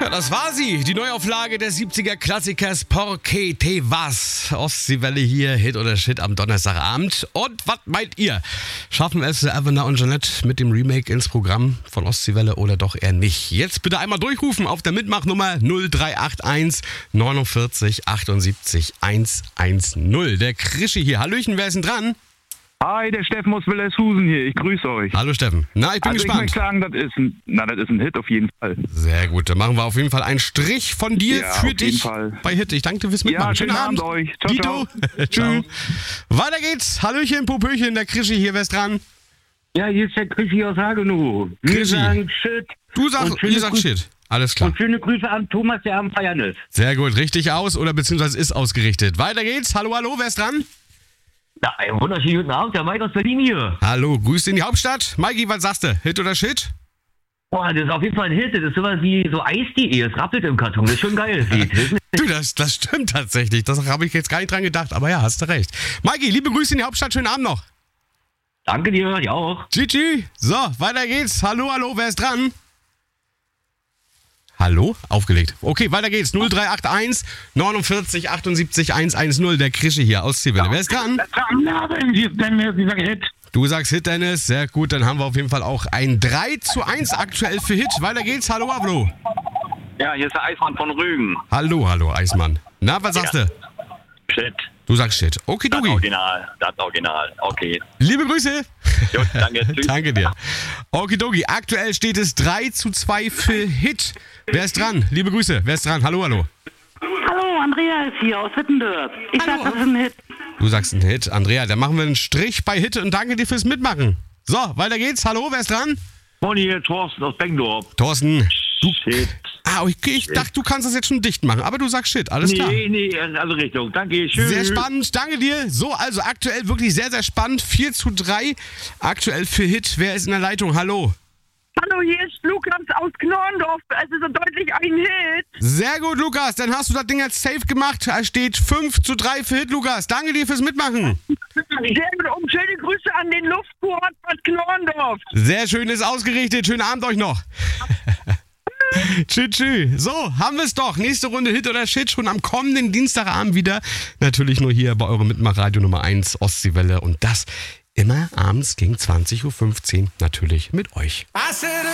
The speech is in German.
Das war sie, die Neuauflage des 70er-Klassikers Porque te vas. Ostseewelle hier, Hit oder Shit am Donnerstagabend. Und was meint ihr? Schaffen es Avena und Jeanette mit dem Remake ins Programm von Ostseewelle oder doch eher nicht? Jetzt bitte einmal durchrufen auf der Mitmachnummer 0381 49 78 110. Der Krischi hier. Hallöchen, wer ist denn dran? Hi, der Steffen aus Willershusen hier. Ich grüße euch. Hallo Steffen. Na, ich bin gespannt. Ich möchte sagen, das ist ein Hit auf jeden Fall. Sehr gut, dann machen wir auf jeden Fall einen Strich von dir für dich bei Hit. Ich danke dir fürs Mitmachen. Ja, schönen Abend euch. Ciao, Dito. ciao. Ciao. Weiter geht's. Hallöchen, Popöchen, der Krischi hier. Wer ist dran? Ja, hier ist der Krischi aus Hagenow. Wir sagen Shit. Ihr sagt Shit. Alles klar. Und schöne Grüße an Thomas, der am Feiern ist. Sehr gut, richtig aus oder beziehungsweise ist ausgerichtet. Weiter geht's. Hallo, hallo, wer ist dran? Ja, einen wunderschönen guten Abend, der Mike aus Berlin hier. Hallo, Grüße in die Hauptstadt. Mikey, was sagst du? Hit oder Shit? Boah, das ist auf jeden Fall ein Hit. Das ist sowas wie so Eis.de. Es rappelt im Karton. Das ist schon geil, das Lied. Du, das stimmt tatsächlich. Das habe ich jetzt gar nicht dran gedacht. Aber ja, hast du recht. Mikey, liebe Grüße in die Hauptstadt. Schönen Abend noch. Danke dir, dir auch. Gigi. So, weiter geht's. Hallo, hallo, wer ist dran? Hallo? Aufgelegt. Okay, weiter geht's. 0381 49 78 110. Der Krischi hier aus Zivile. Wer ist dran? Du sagst Hit, Dennis. Sehr gut, dann haben wir auf jeden Fall auch ein 3:1 aktuell für Hit. Weiter geht's. Hallo, Avlo. Ja, hier ist der Eismann von Rügen. Hallo, hallo, Eismann. Na, was sagst du? Shit. Du sagst Shit. Okay, Das Dugi. Original. Okay. Liebe Grüße. Gut, danke. Tschüss. Danke dir. Okidoki, aktuell steht es 3:2 für Hit. Wer ist dran? Liebe Grüße. Wer ist dran? Hallo, hallo. Hallo, Andrea ist hier aus Wittendorf. Ich sag, das ist ein Hit. Du sagst ein Hit. Andrea, dann machen wir einen Strich bei Hit und danke dir fürs Mitmachen. So, weiter geht's. Hallo, wer ist dran? Moni, hier Thorsten aus Bengdorf. Thorsten. Shit. Ich dachte, du kannst das jetzt schon dicht machen, aber du sagst Shit. Alles klar. Nee, in alle Richtungen. Danke, tschüss. Sehr spannend, danke dir. So, also aktuell wirklich sehr, sehr spannend. 4:3 aktuell für Hit. Wer ist in der Leitung? Hallo. Hallo, hier ist Lukas aus Knorndorf. Es ist deutlich ein Hit. Sehr gut, Lukas. Dann hast du das Ding jetzt safe gemacht. Es steht 5:3 für Hit, Lukas. Danke dir fürs Mitmachen. Sehr gut und schöne Grüße an den Luftkurort Bad Knorndorf. Sehr schön, ist ausgerichtet. Schönen Abend euch noch. Tschüss. So, haben wir es doch. Nächste Runde Hit oder Shit schon am kommenden Dienstagabend wieder. Natürlich nur hier bei eurem Mitmachradio Nummer 1 Ostseewelle. Und das immer abends gegen 20:15 Uhr natürlich mit euch.